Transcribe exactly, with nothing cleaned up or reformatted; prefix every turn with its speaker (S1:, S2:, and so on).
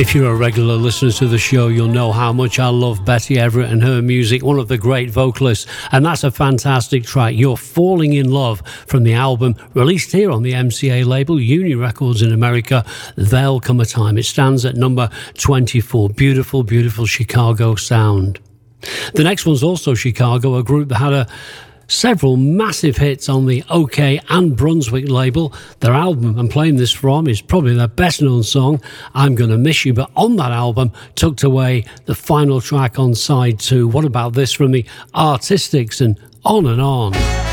S1: If you're a regular listener to the show, you'll know how much I love Betty Everett and her music, one of the great vocalists, and that's a fantastic track, You're Falling in Love, from the album released here on the M C A label, Uni Records in America, There'll Come a Time. It stands at number twenty-four. Beautiful, beautiful Chicago sound. The next one's also Chicago, a group that had a several massive hits on the OK and Brunswick label. Their album I'm playing this from is probably their best known song, I'm Gonna Miss You, but on that album, tucked away, the final track on side two. What about this from the Artistics and On and On?